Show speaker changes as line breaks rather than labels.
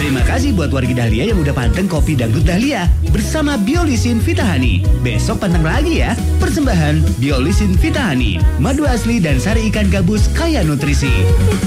Terima kasih buat warga Dahlia yang udah panteng kopi dangdut Dahlia bersama Biolisin Vitahani. Besok panteng lagi ya. Persembahan Biolisin Vitahani, madu asli dan sari ikan gabus kaya nutrisi.